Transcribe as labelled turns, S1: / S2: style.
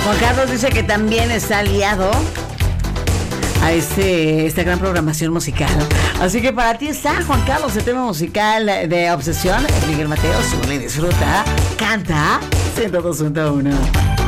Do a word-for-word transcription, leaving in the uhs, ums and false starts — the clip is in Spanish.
S1: Juan Carlos dice que también está aliado a este, esta gran programación musical. Así que para ti está, Juan Carlos, el tema musical de Obsesión. Miguel Mateo, sube y disfruta, canta ciento dos punto uno.